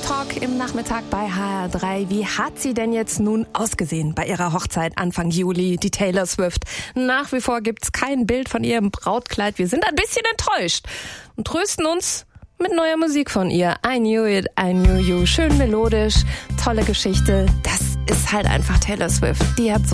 Talk im Nachmittag bei HR3. Wie hat sie denn jetzt nun ausgesehen bei ihrer Hochzeit Anfang Juli, die Taylor Swift? Nach wie vor gibt's kein Bild von ihrem Brautkleid. Wir sind ein bisschen enttäuscht und trösten uns mit neuer Musik von ihr. I Knew It, I Knew You. Schön melodisch, tolle Geschichte. Das ist halt einfach Taylor Swift. Die hat so